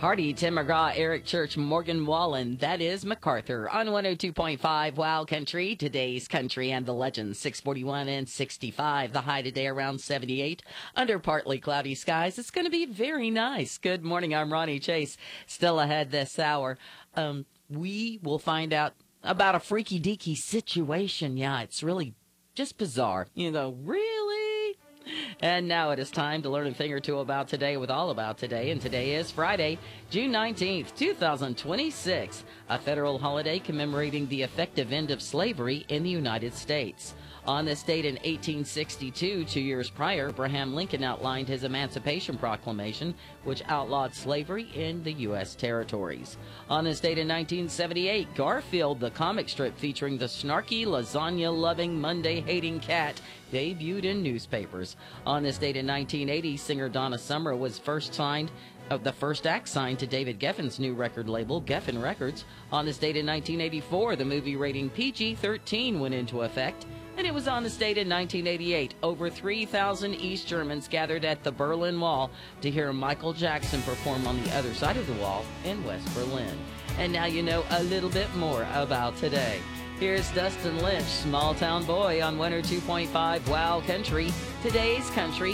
Hardy, Tim McGraw, Eric Church, Morgan Wallen. That is MacArthur on 102.5 Wow Country. Today's country and the legends, 641 and 65. The high today around 78. Under partly cloudy skies. It's going to be very nice. Good morning. I'm Ronnie Chase. Still ahead this hour. We will find out about a freaky deaky situation. Yeah, it's really just bizarre. You know, really? And now it is time to learn a thing or two about today with All About Today. And today is Friday, June 19th, 2026, a federal holiday commemorating the effective end of slavery in the United States. On this date in 1862, 2 years prior, Abraham Lincoln outlined his Emancipation Proclamation, which outlawed slavery in the U.S. territories. On this date in 1978, Garfield, the comic strip featuring the snarky, lasagna-loving, Monday-hating cat, debuted in newspapers. On this date in 1980, singer Donna Summer was the first act signed to David Geffen's new record label, Geffen Records. On this date in 1984, the movie rating PG-13 went into effect. And it was on this date in 1988, over 3,000 East Germans gathered at the Berlin Wall to hear Michael Jackson perform on the other side of the wall in West Berlin. And now you know a little bit more about today. Here's Dustin Lynch, Small Town Boy on 102.5 Wow Country, today's country